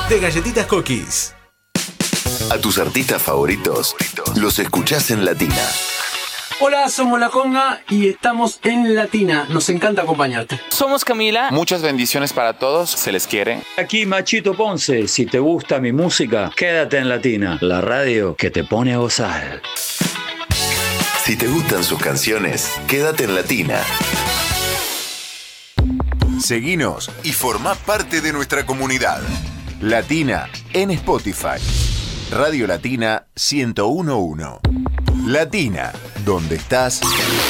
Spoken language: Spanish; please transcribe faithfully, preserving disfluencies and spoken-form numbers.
de Galletitas Cookies. A tus artistas favoritos los escuchás en Latina. Hola, somos La Conga y estamos en Latina. Nos encanta acompañarte. Somos Camila. Muchas bendiciones para todos, se les quiere. Aquí Machito Ponce, si te gusta mi música, quédate en Latina, la radio que te pone a gozar. Si te gustan sus canciones, quédate en Latina. Seguinos y formá parte de nuestra comunidad. Latina en Spotify. Radio Latina ciento uno punto uno. Latina, donde estás.